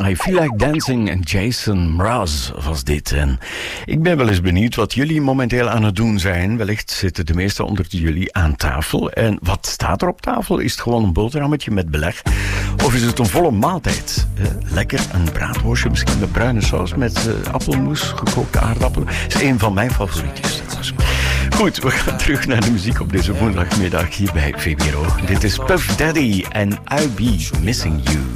I Feel Like Dancing en Jason Mraz was dit. En ik ben wel eens benieuwd wat jullie momenteel aan het doen zijn. Wellicht zitten de meesten onder jullie aan tafel. En wat staat er op tafel? Is het gewoon een boterhammetje met beleg? Of is het een volle maaltijd? Lekker, een braadworstje, misschien met bruine saus, met appelmoes, gekookte aardappelen. Dat is een van mijn favorietjes. Goed, we gaan terug naar de muziek op deze woensdagmiddag hier bij VPRO. Dit is Puff Daddy en I'll Be Missing You.